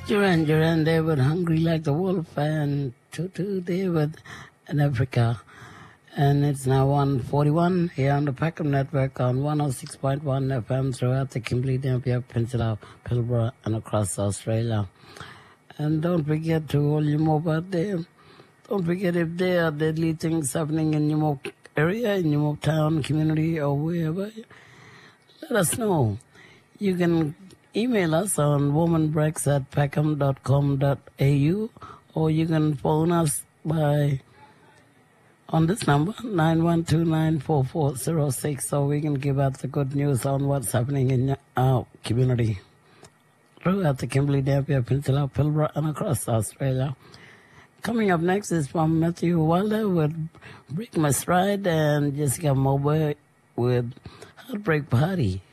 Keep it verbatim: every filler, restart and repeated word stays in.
Duran Duran, they were hungry like the wolf, and Tutu, they were in Africa. And it's now one forty-one here on the Peckham Network on one oh six point one F M throughout the Kimberley, Dampier Peninsula, Pilbara, and across Australia. And don't forget to all you mob out there. Don't forget if there are deadly things happening in your mob area, in your mob town, community, or wherever, let us know. You can email us on womanbreaks at peckham dot com dot a u, or you can phone us by on this number, nine one two nine four four zero six, so we can give out the good news on what's happening in our community throughout the Kimberley, Dampier Peninsula, Pilbara, and across Australia. Coming up next is from Matthew Wilder with Break My Stride and Jessica Mowbray with Heartbreak Party.